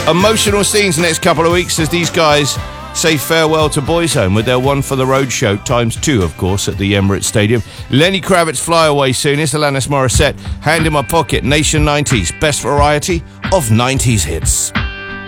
Emotional scenes the next couple of weeks as these guys say farewell to Boys Home with their One for the Road show, ×2, of course, at the Emirates Stadium. Lenny Kravitz fly away soon. It's Alanis Morissette, Hand in My Pocket, Nation 90s, best variety of 90s hits.